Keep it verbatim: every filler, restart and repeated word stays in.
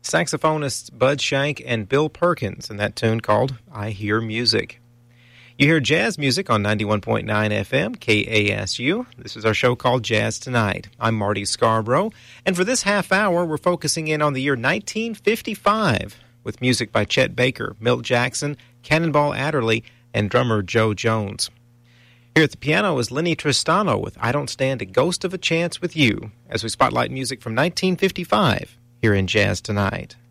saxophonists Bud Shank and Bill Perkins, and that tune called I Hear Music. You hear jazz music on ninety-one point nine F M, K A S U. This is our show called Jazz Tonight. I'm Marty Scarborough, and for this half hour, we're focusing in on the year nineteen fifty-five with music by Chet Baker, Milt Jackson, Cannonball Adderley, and drummer Joe Jones. Here at the piano is Lenny Tristano with I Don't Stand a Ghost of a Chance with You, as we spotlight music from nineteen fifty-five here in Jazz Tonight.